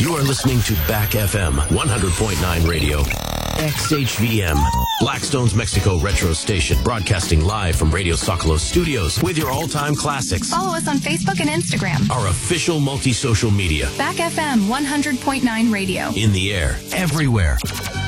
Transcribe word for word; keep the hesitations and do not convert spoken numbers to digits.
You are listening to Back F M one hundred point nine Radio. X H V M, Blackstone's Mexico Retro Station, broadcasting live from Radio Socolo Studios with your all-time classics. Follow us on Facebook and Instagram. Our official multi-social media. Back F M one hundred point nine Radio. In the air, everywhere.